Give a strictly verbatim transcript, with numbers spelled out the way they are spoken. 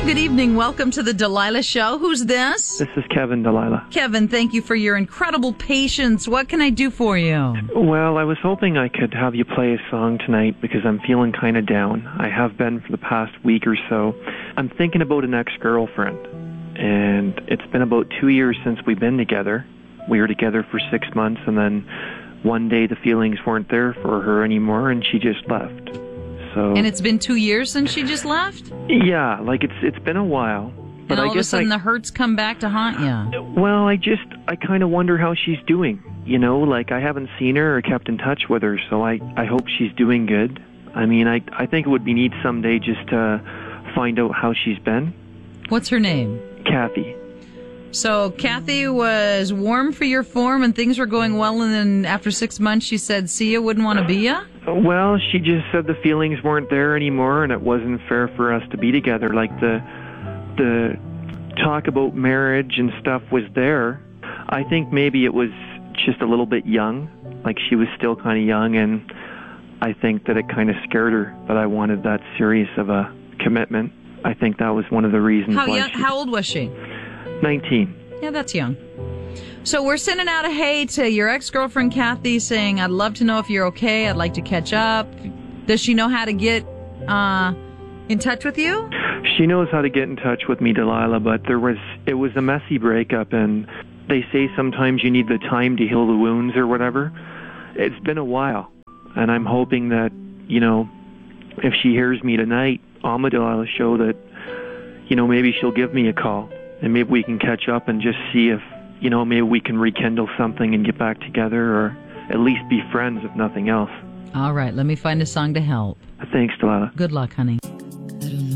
good evening. Welcome to the Delilah Show. Who's this? This is Kevin, Delilah. Kevin, thank you for your incredible patience. What can I do for you? Well, I was hoping I could have you play a song tonight because I'm feeling kind of down. I have been for the past week or so. I'm thinking about an ex-girlfriend, and it's been about two years since we've been together. We were together for six months, and then one day the feelings weren't there for her anymore, and she just left. So, and it's been two years since she just left? Yeah, like it's it's been a while. But and all I of guess a sudden I, the hurts come back to haunt you. Well, I just, I kind of wonder how she's doing. You know, like I haven't seen her or kept in touch with her, so I, I hope she's doing good. I mean, I, I think it would be neat someday just to find out how she's been. What's her name? Kathy. So Kathy was warm for your form and things were going well, and then after six months she said, see ya, wouldn't want to be ya? Well, she just said the feelings weren't there anymore and it wasn't fair for us to be together. Like the the talk about marriage and stuff was there. I think maybe it was just a little bit young. Like she was still kind of young, and I think that it kind of scared her that I wanted that serious of a commitment. I think that was one of the reasons how why young, she... How old was she? nineteen. Yeah, that's young. So we're sending out a hey to your ex-girlfriend, Kathy, saying, I'd love to know if you're okay. I'd like to catch up. Does she know how to get uh, in touch with you? She knows how to get in touch with me, Delilah, but there was it was a messy breakup, and they say sometimes you need the time to heal the wounds or whatever. It's been a while, and I'm hoping that, you know, if she hears me tonight on the Delilah Show, that, you know, maybe she'll give me a call. And maybe we can catch up and just see if, you know, maybe we can rekindle something and get back together, or at least be friends, if nothing else. All right, let me find a song to help. Thanks, Delilah. Good luck, honey.